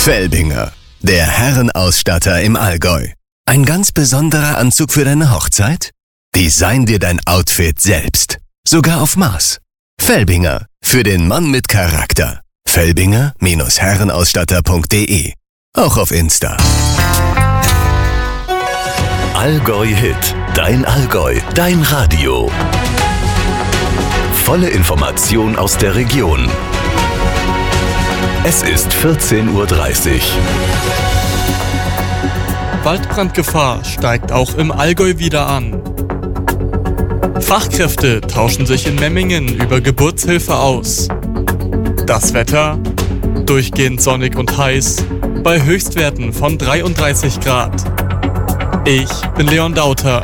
Felbinger, der Herrenausstatter im Allgäu. Ein ganz besonderer Anzug für deine Hochzeit? Design dir dein Outfit selbst. Sogar auf Maß. Felbinger, für den Mann mit Charakter. Felbinger-Herrenausstatter.de. Auch auf Insta. Allgäu Hit. Dein Allgäu. Dein Radio. Volle Information aus der Region. Es ist 14:30 Uhr. Waldbrandgefahr steigt auch im Allgäu wieder an. Fachkräfte tauschen sich in Memmingen über Geburtshilfe aus. Das Wetter? Durchgehend sonnig und heiß, bei Höchstwerten von 33 Grad. Ich bin Leon Dauter.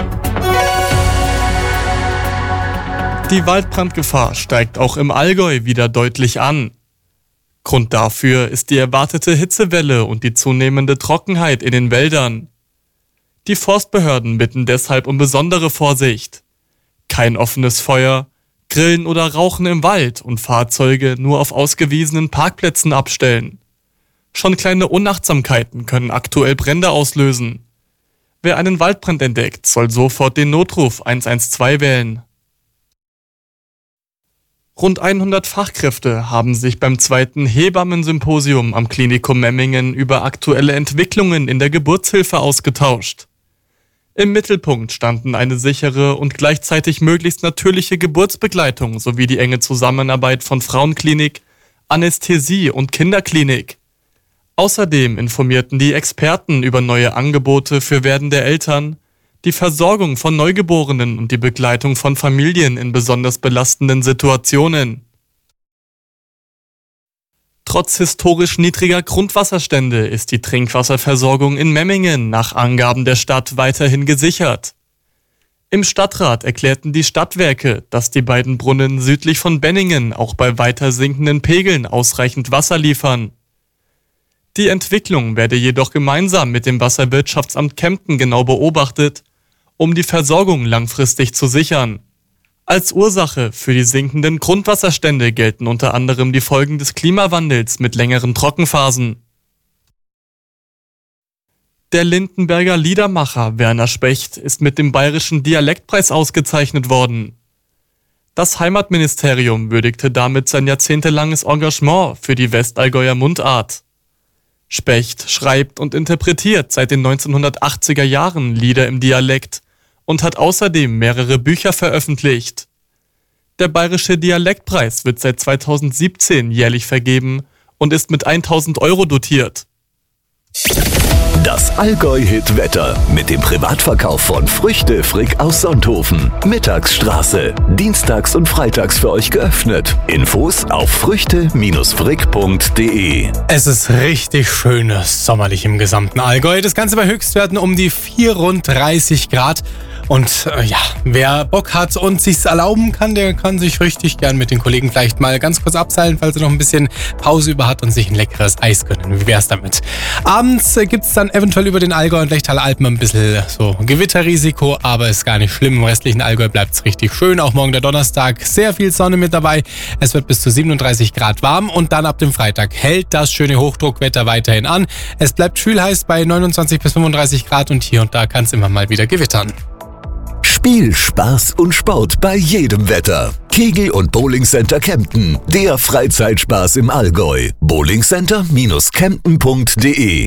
Die Waldbrandgefahr steigt auch im Allgäu wieder deutlich an. Grund dafür ist die erwartete Hitzewelle und die zunehmende Trockenheit in den Wäldern. Die Forstbehörden bitten deshalb um besondere Vorsicht. Kein offenes Feuer, Grillen oder Rauchen im Wald und Fahrzeuge nur auf ausgewiesenen Parkplätzen abstellen. Schon kleine Unachtsamkeiten können aktuell Brände auslösen. Wer einen Waldbrand entdeckt, soll sofort den Notruf 112 wählen. Rund 100 Fachkräfte haben sich beim 2. Hebammensymposium am Klinikum Memmingen über aktuelle Entwicklungen in der Geburtshilfe ausgetauscht. Im Mittelpunkt standen eine sichere und gleichzeitig möglichst natürliche Geburtsbegleitung sowie die enge Zusammenarbeit von Frauenklinik, Anästhesie und Kinderklinik. Außerdem informierten die Experten über neue Angebote für werdende Eltern, die Versorgung von Neugeborenen und die Begleitung von Familien in besonders belastenden Situationen. Trotz historisch niedriger Grundwasserstände ist die Trinkwasserversorgung in Memmingen nach Angaben der Stadt weiterhin gesichert. Im Stadtrat erklärten die Stadtwerke, dass die beiden Brunnen südlich von Benningen auch bei weiter sinkenden Pegeln ausreichend Wasser liefern. Die Entwicklung werde jedoch gemeinsam mit dem Wasserwirtschaftsamt Kempten genau beobachtet, um die Versorgung langfristig zu sichern. Als Ursache für die sinkenden Grundwasserstände gelten unter anderem die Folgen des Klimawandels mit längeren Trockenphasen. Der Lindenberger Liedermacher Werner Specht ist mit dem Bayerischen Dialektpreis ausgezeichnet worden. Das Heimatministerium würdigte damit sein jahrzehntelanges Engagement für die Westallgäuer Mundart. Specht schreibt und interpretiert seit den 1980er Jahren Lieder im Dialekt und hat außerdem mehrere Bücher veröffentlicht. Der Bayerische Dialektpreis wird seit 2017 jährlich vergeben und ist mit 1.000 € dotiert. Das Allgäu-Hit-Wetter mit dem Privatverkauf von Früchte Frick aus Sonthofen. Mittagsstraße. Dienstags und freitags für euch geöffnet. Infos auf früchte-frick.de. Es ist richtig schön sommerlich im gesamten Allgäu. Das Ganze bei Höchstwerten um die 34 Grad. Und wer Bock hat und sich's erlauben kann, der kann sich richtig gern mit den Kollegen vielleicht mal ganz kurz abseilen, falls er noch ein bisschen Pause über hat und sich ein leckeres Eis gönnen. Wie wär's damit? Abends gibt's dann eventuell über den Allgäu und Lechtaler Alpen ein bisschen so Gewitterrisiko, aber ist gar nicht schlimm. Im restlichen Allgäu bleibt's richtig schön. Auch morgen der Donnerstag sehr viel Sonne mit dabei. Es wird bis zu 37 Grad warm und dann ab dem Freitag hält das schöne Hochdruckwetter weiterhin an. Es bleibt schwülheiß bei 29 bis 35 Grad und hier und da kann's immer mal wieder gewittern. Spiel, Spaß und Sport bei jedem Wetter. Kegel- und Bowlingcenter Kempten. Der Freizeitspaß im Allgäu. bowlingcenter-kempten.de.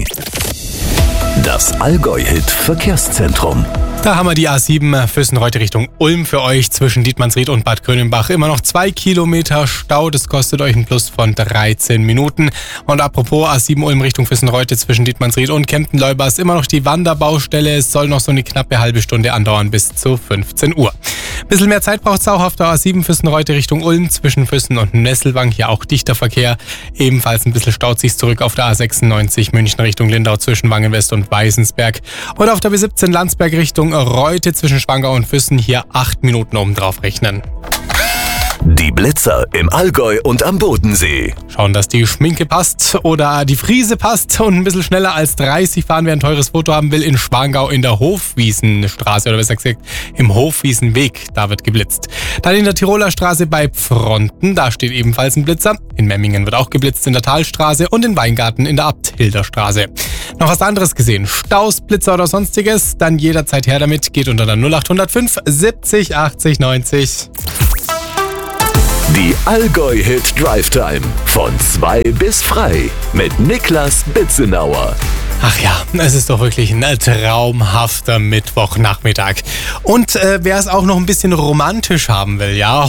Das Allgäu-Hit-Verkehrszentrum. Da haben wir die A7 Füssen-Reute Richtung Ulm für euch zwischen Dietmannsried und Bad Grönenbach. Immer noch 2 Kilometer Stau, das kostet euch einen Plus von 13 Minuten. Und apropos A7 Ulm Richtung Füssen-Reute zwischen Dietmannsried und Kempten-Leubers, immer noch die Wanderbaustelle. Es soll noch so eine knappe halbe Stunde andauern bis zu 15 Uhr. Bisschen mehr Zeit braucht es auch auf der A7 Füssen-Reute Richtung Ulm zwischen Füssen und Nesselwang. Hier auch dichter Verkehr. Ebenfalls ein bisschen staut sich's zurück auf der A96 München Richtung Lindau zwischen Wangenwest und Weißensberg. Und auf der B17 Landsberg Richtung Reute zwischen Schwangau und Füssen hier 8 Minuten obendrauf rechnen. Die Blitzer im Allgäu und am Bodensee. Schauen, dass die Schminke passt oder die Frise passt und ein bisschen schneller als 30 fahren, wer ein teures Foto haben will, in Schwangau in der Hofwiesenstraße oder besser gesagt im Hofwiesenweg. Da wird geblitzt. Dann in der Tiroler Straße bei Pfronten, da steht ebenfalls ein Blitzer. In Memmingen wird auch geblitzt in der Talstraße und in Weingarten in der Abthilder Straße. Noch was anderes gesehen? Staus, Blitzer oder sonstiges? Dann jederzeit her damit. Geht unter der 0805 70 80 90. Die Allgäu-Hit Drive Time von 2 bis frei mit Niklas Bitzenauer. Ach ja, es ist doch wirklich ein traumhafter Mittwochnachmittag. Und wer es auch noch ein bisschen romantisch haben will, ja,